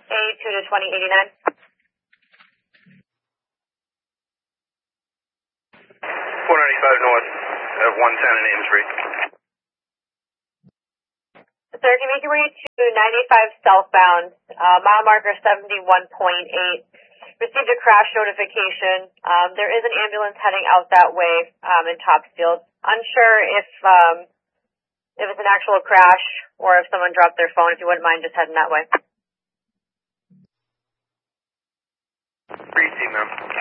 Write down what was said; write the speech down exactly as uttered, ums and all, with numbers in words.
A two to twenty eighty-nine. four ninety-five north of one ten in Amesbury. Sir, can you make your way to ninety-five southbound, uh, mile marker seventy-one point eight. Received a crash notification. Um, there is an ambulance heading out that way um, in Topsfield. Unsure if um, if it's an actual crash or if someone dropped their phone. If you wouldn't mind just heading that way. three C, ma'am.